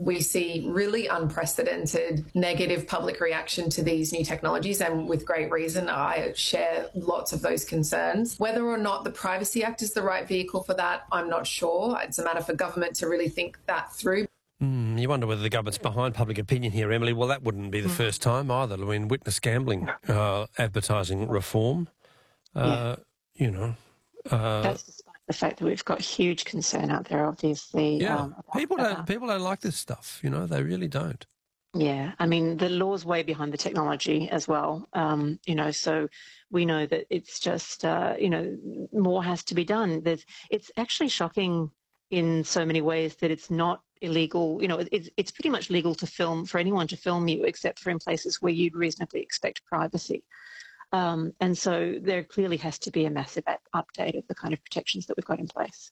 we see really unprecedented negative public reaction to these new technologies, and with great reason. I share lots of those concerns. Whether or not the Privacy Act is the right vehicle for that, I'm not sure. It's a matter for government to really think that through. You wonder whether the government's behind public opinion here, Emily. Well, that wouldn't be the first time either. I mean, witness gambling advertising reform, you know. That's despite the fact that we've got huge concern out there, obviously. Yeah, people don't like this stuff, you know, they really don't. Yeah, I mean, the law's way behind the technology as well, you know, so we know that it's just, you know, more has to be done. It's actually shocking in so many ways that it's not illegal. You know, it's pretty much legal to film, for anyone to film you, except for in places where you'd reasonably expect privacy. And so there clearly has to be a massive update of the kind of protections that we've got in place.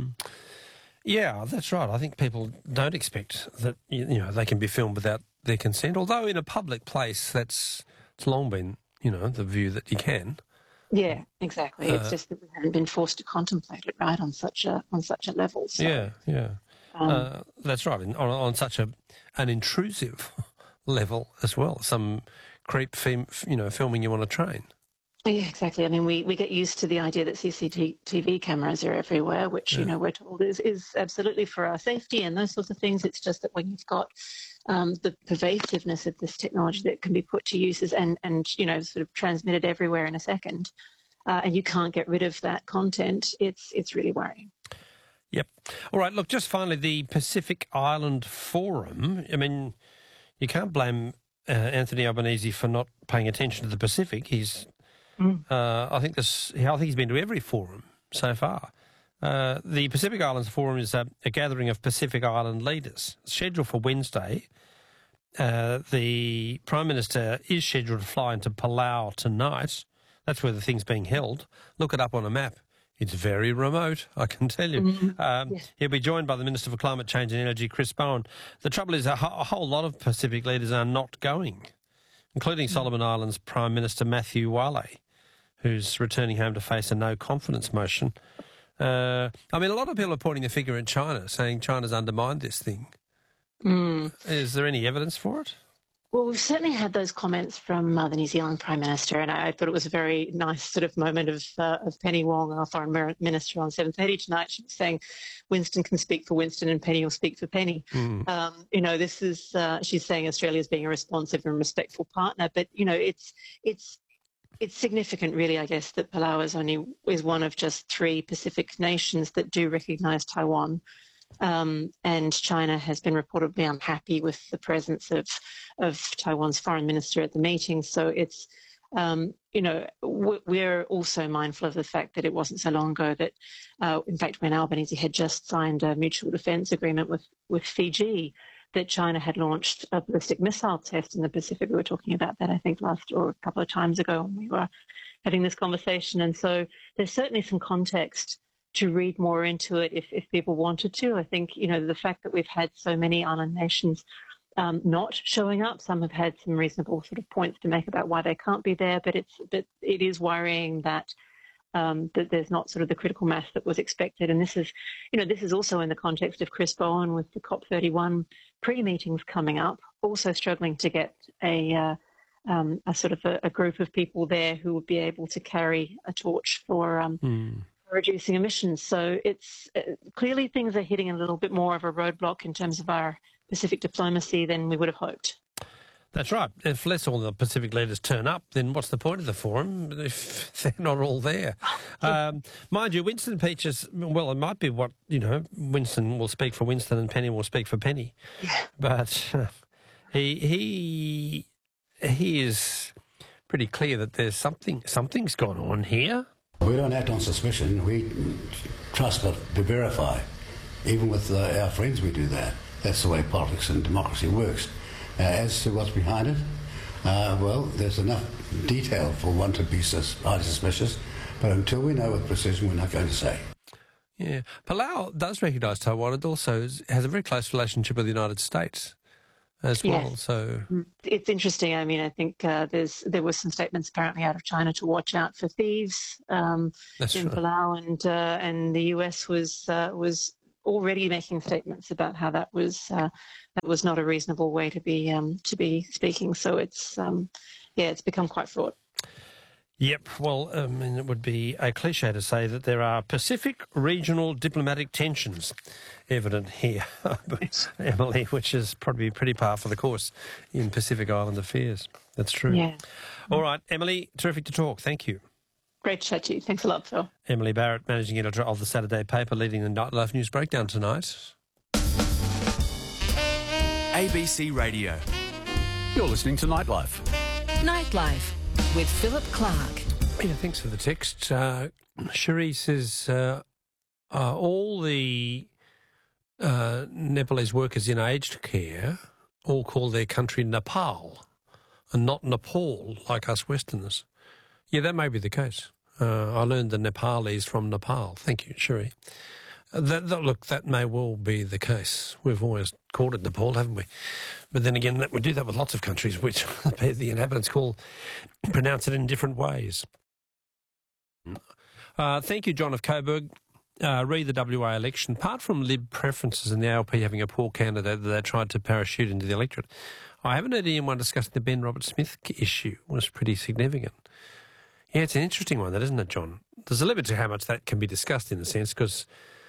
Yeah, that's right. I think people don't expect that, you know, they can be filmed without their consent, although in a public place it's long been, you know, the view that you can. Yeah, exactly. It's just that we haven't been forced to contemplate it, right, on such a level. So, yeah. That's right. On such an intrusive level as well. Some creep, filming you on a train. Yeah, exactly. I mean, we get used to the idea that CCTV cameras are everywhere, which, you know, we're told is absolutely for our safety and those sorts of things. It's just that when you've got the pervasiveness of this technology that can be put to uses and you know, sort of transmitted everywhere in a second, and you can't get rid of that content, it's really worrying. Yep. All right, look, just finally, the Pacific Island Forum. I mean, you can't blame Anthony Albanese for not paying attention to the Pacific. I think he's been to every forum so far. The Pacific Islands Forum is a gathering of Pacific Island leaders. Scheduled for Wednesday, the Prime Minister is scheduled to fly into Palau tonight. That's where the thing's being held. Look it up on a map. It's very remote, I can tell you. Yes. He'll be joined by the Minister for Climate Change and Energy, Chris Bowen. The trouble is a whole lot of Pacific leaders are not going, including Solomon Islands Prime Minister Matthew Wale, who's returning home to face a no-confidence motion. I mean, a lot of people are pointing the finger at China, saying China's undermined this thing. Is there any evidence for it? Well, we've certainly had those comments from the New Zealand Prime Minister, and I thought it was a very nice sort of moment of Penny Wong, our Foreign Minister, on 7:30 tonight. She was saying Winston can speak for Winston and Penny will speak for Penny. You know, this is, she's saying Australia's being a responsive and respectful partner, but, you know, it's significant, really, I guess, that Palau is one of just 3 Pacific nations that do recognise Taiwan. And China has been reportedly unhappy with the presence of Taiwan's foreign minister at the meeting. So it's, you know, we're also mindful of the fact that it wasn't so long ago that, in fact, when Albanese had just signed a mutual defence agreement with Fiji, that China had launched a ballistic missile test in the Pacific. We were talking about that, I think, last or a couple of times ago when we were having this conversation. And so there's certainly some context to read more into it if people wanted to. I think, you know, the fact that we've had so many island nations not showing up, some have had some reasonable sort of points to make about why they can't be there, but it is worrying that that there's not sort of the critical mass that was expected. And this is also in the context of Chris Bowen with the COP31 pre-meetings coming up, also struggling to get a sort of a group of people there who would be able to carry a torch for reducing emissions. So it's clearly things are hitting a little bit more of a roadblock in terms of our Pacific diplomacy than we would have hoped. That's right. If less all the Pacific leaders turn up, then what's the point of the forum if they're not all there? Mind you, Winston Peters, well, it might be what, you know, Winston will speak for Winston and Penny will speak for Penny. Yeah. But he is pretty clear that there's something's gone on here. We don't act on suspicion. We trust but to verify. Even with our friends, we do that. That's the way politics and democracy works. As to what's behind it, well, there's enough detail for one to be highly suspicious, but until we know with precision, we're not going to say. Yeah. Palau does recognise Taiwan. It also has a very close relationship with the United States as well. Yes. So it's interesting. I mean, I think there were some statements apparently out of China to watch out for thieves in Palau, and the US was already making statements about how that was not a reasonable way to be speaking. So it's become quite fraught. Yep. Well, I mean, it would be a cliche to say that there are Pacific regional diplomatic tensions evident here, Emily, which is probably pretty par for the course in Pacific Island affairs. That's true. Yeah. All right, Emily, terrific to talk. Thank you. Great to chat to you. Thanks a lot, Phil. Emily Barrett, Managing Editor of the Saturday Paper, leading the Nightlife News Breakdown tonight. ABC Radio. You're listening to Nightlife. Nightlife with Philip Clark. Yeah, thanks for the text. Cherie says all the Nepalese workers in aged care all call their country Nepal and not Nepal like us Westerners. Yeah, that may be the case. I learned the Nepalese from Nepal. Thank you, Cherie. Look, that may well be the case. We've always called it Nepal, haven't we? But then again, we do that with lots of countries, which the inhabitants pronounce it in different ways. Thank you, John of Coburg. Read the WA election. Apart from Lib preferences and the ALP having a poor candidate that they tried to parachute into the electorate, I haven't heard anyone discussing the Ben Roberts-Smith issue. It was pretty significant. Yeah, it's an interesting one, that isn't it, John? There's a limit to how much that can be discussed in a sense, because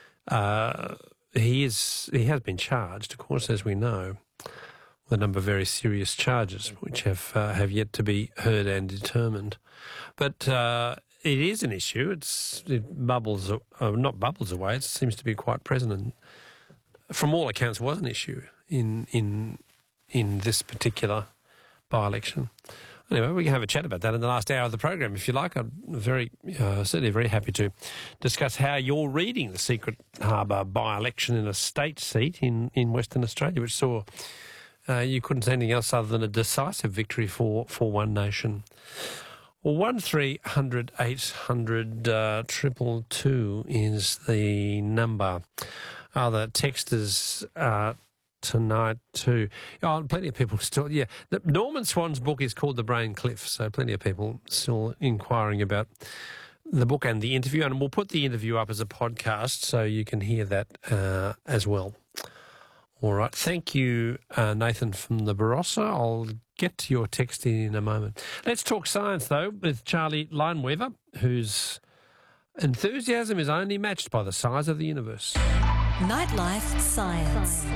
he has been charged, of course, as we know, with a number of very serious charges, which have yet to be heard and determined. But it is an issue. It bubbles, not bubbles away. It seems to be quite present, and from all accounts, was an issue in this particular by-election. Anyway, we can have a chat about that in the last hour of the program, if you like. I'm certainly very happy to discuss how you're reading the Secret Harbour by-election in a state seat in Western Australia, which saw you couldn't say anything else other than a decisive victory for One Nation. Well, 1300 800 222 is the number. Other texters tonight too. Oh, plenty of people still, yeah. Norman Swan's book is called The Brain Cliff, so plenty of people still inquiring about the book and the interview, and we'll put the interview up as a podcast so you can hear that as well. All right. Thank you, Nathan from the Barossa. I'll get to your text in a moment. Let's talk science, though, with Charlie Lineweaver, whose enthusiasm is only matched by the size of the universe. Nightlife Science.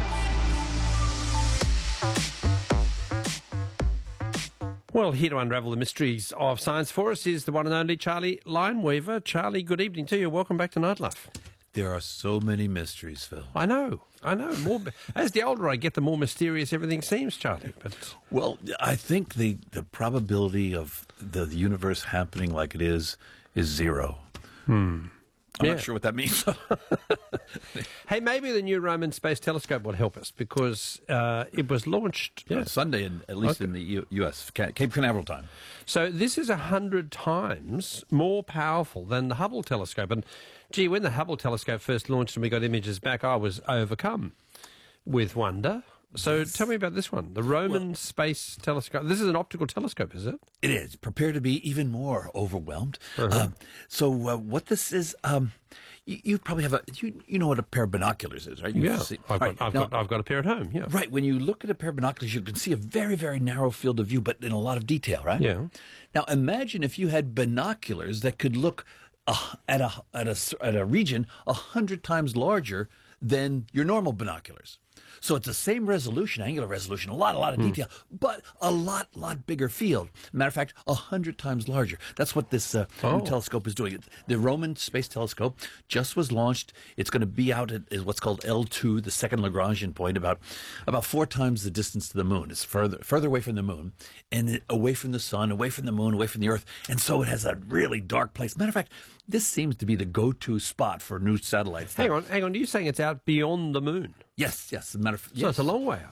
Well, here to unravel the mysteries of science for us is the one and only Charlie Lineweaver. Charlie, good evening to you. Welcome back to Nightlife. There are so many mysteries, Phil. I know. More, as the older I get, the more mysterious everything seems, Charlie. But well, I think the probability of the universe happening like it is zero. I'm not sure what that means. Hey, maybe the new Roman Space Telescope will help us, because it was launched Sunday, at least in the U.S., Cape Canaveral time. So this is 100 times more powerful than the Hubble telescope. And, gee, when the Hubble telescope first launched and we got images back, I was overcome with wonder. So tell me about this one, the Roman Space Telescope. This is an optical telescope, is it? It is. Prepare to be even more overwhelmed. So what this is, you probably have you know what a pair of binoculars is, right? I've got a pair at home, yeah. Right. When you look at a pair of binoculars, you can see a very, very narrow field of view, but in a lot of detail, right? Yeah. Now, imagine if you had binoculars that could look at a region 100 times larger than your normal binoculars. So it's the same resolution, angular resolution, a lot of detail, but a lot bigger field. Matter of fact, 100 times larger. That's what this new telescope is doing. The Roman Space Telescope just was launched. It's going to be out at what's called L2, the second Lagrangian point, about 4 times the distance to the moon. It's further away from the moon, and away from the sun, away from the moon, away from the Earth, and so it has a really dark place. Matter of fact, this seems to be the go-to spot for new satellites. Hang on. Are you saying it's out beyond the moon? Yes. As a matter of fact, So it's a long way out.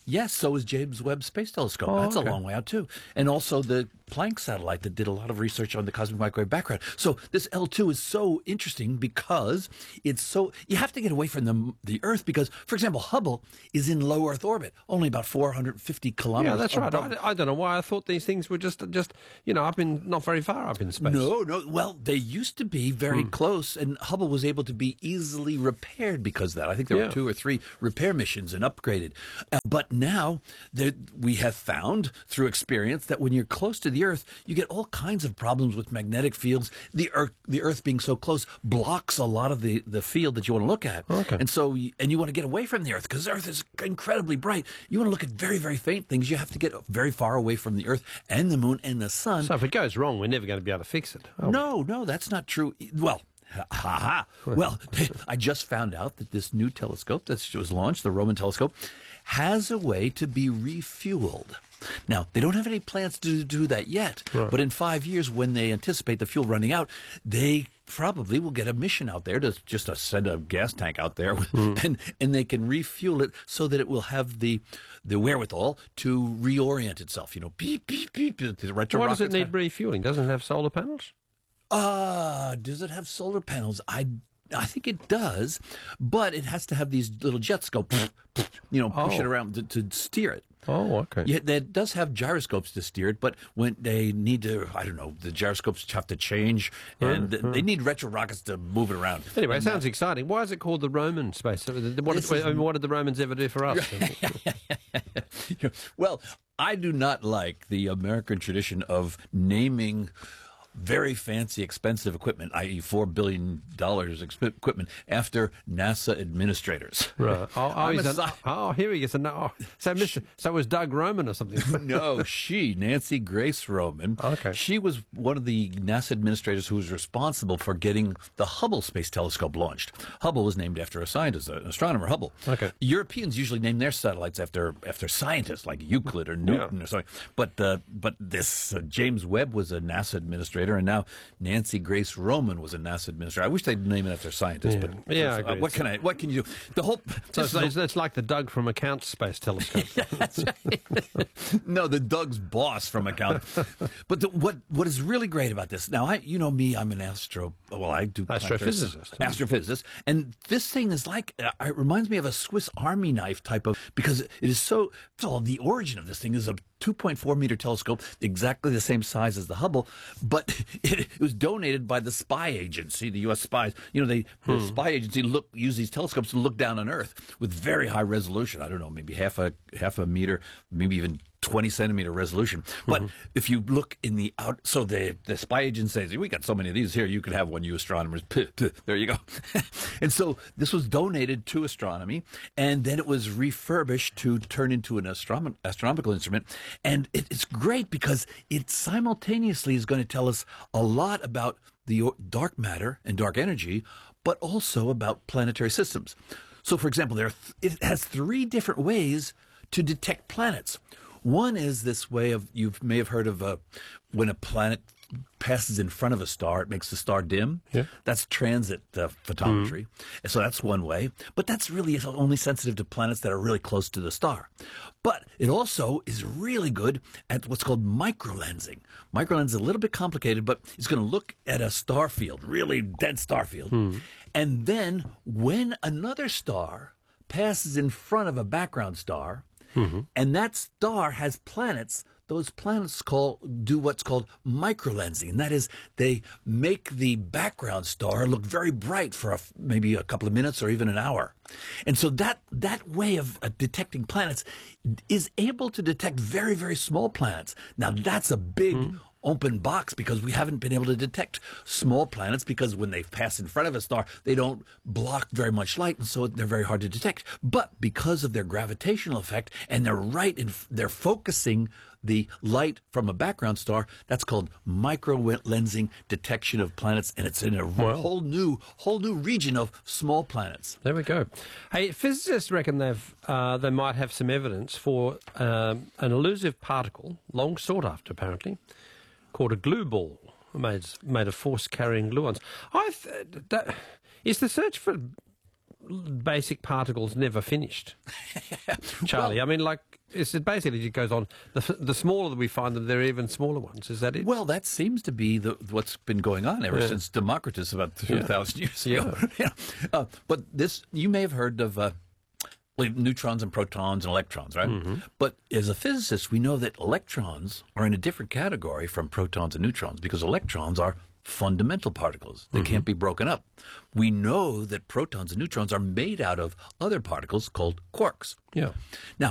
Yes, so is James Webb Space Telescope. That's a long way out, too. And also the Planck satellite that did a lot of research on the cosmic microwave background. So this L2 is so interesting because it's so... You have to get away from the Earth because, for example, Hubble is in low Earth orbit, only about 450 kilometers. Yeah, that's right. I don't know why I thought these things were just up in, not very far up in space. No. Well, they used to be very close, and Hubble was able to be easily repaired because of that. I think there were 2 or 3 repair missions and upgraded. But now we have found through experience that when you're close to the Earth, you get all kinds of problems with magnetic fields. The Earth being so close blocks a lot of the field that you want to look at. Okay. And so, you want to get away from the Earth because the Earth is incredibly bright. You want to look at very, very faint things. You have to get very far away from the Earth and the Moon and the Sun. So if it goes wrong, we're never going to be able to fix it. No, that's not true. Well, Well, I just found out that this new telescope that was launched, the Roman telescope, has a way to be refueled. Now, they don't have any plans to do that yet, but in 5 years, when they anticipate the fuel running out, they probably will get a mission out there to send a gas tank out there, and they can refuel it so that it will have the wherewithal to reorient itself. Beep, beep, beep. Why does it need refueling? Doesn't it have solar panels? Does it have solar panels? I think it does, but it has to have these little jets go, push it around to steer it. Oh, okay. Yeah, that does have gyroscopes to steer it, but when they need to, the gyroscopes have to change, and they need retro rockets to move it around. Anyway, it sounds exciting. Why is it called the Roman space? What did the Romans ever do for us? Well, I do not like the American tradition of naming very fancy, expensive equipment, i.e. $4 billion equipment, after NASA administrators. Right. Here he is. So it was Doug Roman or something? No, Nancy Grace Roman. Okay. She was one of the NASA administrators who was responsible for getting the Hubble Space Telescope launched. Hubble was named after a scientist, an astronomer, Hubble. Okay. Europeans usually name their satellites after scientists like Euclid or Newton or something. But this James Webb was a NASA administrator, and now Nancy Grace Roman was a NASA administrator. I wish they'd name it after scientists, but I agree. What can you do? The whole it's like the Doug from Account Space Telescope. That's right. No, the Doug's boss from Account. But what is really great about this? Now, I'm an astrophysicist, and this thing is like it reminds me of a Swiss Army knife type of, because it is so. The origin of this thing is a 2.4 meter telescope, exactly the same size as the Hubble, but it was donated by the spy agency, the U.S. spies. The spy agency use these telescopes to look down on Earth with very high resolution. I don't know, maybe half a meter, maybe even 20-centimeter resolution. But if you look in the out, so the spy agent says, we got so many of these here, you could have one, you astronomers. There you go. And so this was donated to astronomy, and then it was refurbished to turn into an astronomical instrument. And it's great because it simultaneously is going to tell us a lot about the dark matter and dark energy, but also about planetary systems. So, for example, it has 3 different ways to detect planets. One is this way of, you may have heard of when a planet passes in front of a star, it makes the star dim. Yeah. That's transit photometry. So that's one way. But that's really only sensitive to planets that are really close to the star. But it also is really good at what's called microlensing. Microlensing is a little bit complicated, but it's going to look at a star field, really dense star field. And then when another star passes in front of a background star, and that star has planets, those planets do what's called microlensing. And that is, they make the background star look very bright for maybe a couple of minutes or even an hour. And so that way of detecting planets is able to detect very, very small planets. Now, that's a big open box, because we haven't been able to detect small planets, because when they pass in front of a star, they don't block very much light, and so they're very hard to detect. But because of their gravitational effect, and they're focusing the light from a background star, that's called microlensing detection of planets, and it's in a whole new region of small planets. There we go. Hey, physicists reckon they might have some evidence for an elusive particle, long sought after apparently, called a glue ball, made of force-carrying gluons. Is the search for basic particles never finished, Charlie? Well, It basically it goes on. The smaller that we find them, they're even smaller ones. Is that it? Well, that seems to be what's been going on ever since Democritus about 2,000 years ago. Yeah. But this, you may have heard of neutrons and protons and electrons, right? Mm-hmm. But as a physicist, we know that electrons are in a different category from protons and neutrons because electrons are fundamental particles. They can't be broken up. We know that protons and neutrons are made out of other particles called quarks. Yeah. Now,